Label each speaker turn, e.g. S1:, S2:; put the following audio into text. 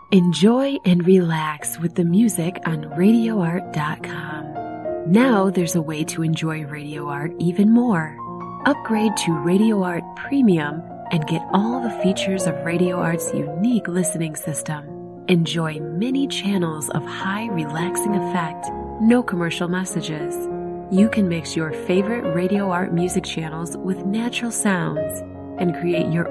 S1: Enjoy and relax with the music on RadioArt.com. Now there's a way to enjoy Radio Art even more. Upgrade to Radio Art Premium and get all the features of Radio Art's unique listening system. Enjoy many channels of high relaxing effect, no commercial messages. You can mix your favorite Radio Art music channels with natural sounds and create your